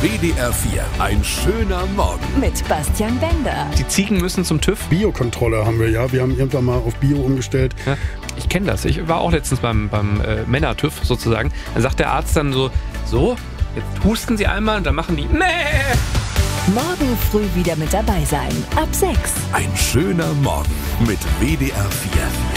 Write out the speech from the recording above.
WDR 4, ein schöner Morgen. Mit Bastian Bender. Die Ziegen müssen zum TÜV. Biokontrolle haben wir ja. Wir haben irgendwann mal auf Bio umgestellt. Ja, ich kenne das. Ich war auch letztens beim Männer-TÜV sozusagen. Da sagt der Arzt dann so, jetzt husten Sie einmal und dann machen die Morgen früh wieder mit dabei sein. Ab 6. Ein schöner Morgen mit WDR 4.